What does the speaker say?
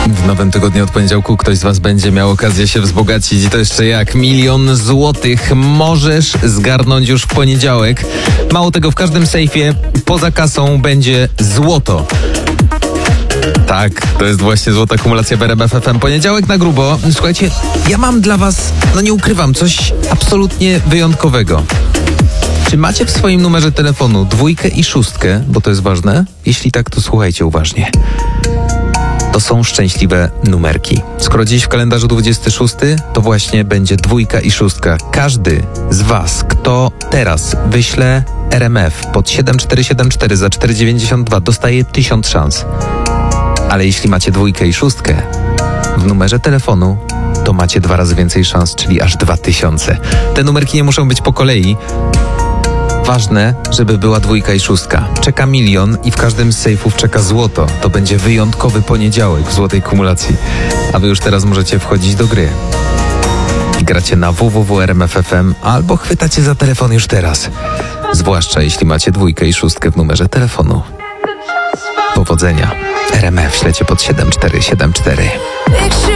W nowym tygodniu od poniedziałku ktoś z was będzie miał okazję się wzbogacić i to jeszcze jak 1 000 000 złotych możesz zgarnąć już w poniedziałek. Mało tego, w każdym sejfie poza kasą będzie złoto. Tak, to jest właśnie złota kumulacja w RMF FM. Poniedziałek na grubo. Słuchajcie, ja mam dla was, nie ukrywam, coś absolutnie wyjątkowego. Czy macie w swoim numerze telefonu 2 i 6? Bo to jest ważne. Jeśli tak, to słuchajcie uważnie. To są szczęśliwe numerki. Skoro dziś w kalendarzu 26, to właśnie będzie 2 i 6. Każdy z was, kto teraz wyśle RMF pod 7474 za 4,92, dostaje 1000 szans. Ale jeśli macie 2 i 6 w numerze telefonu, to macie 2 razy więcej szans, czyli aż 2000. Te numerki nie muszą być po kolei. Ważne, żeby była 2 i 6. Czeka 1 000 000 i w każdym z sejfów czeka złoto. To będzie wyjątkowy poniedziałek w złotej kumulacji. A wy już teraz możecie wchodzić do gry. I gracie na www.rmf.fm albo chwytacie za telefon już teraz. Zwłaszcza jeśli macie 2 i 6 w numerze telefonu. Powodzenia. RMF ślecie pod 7474.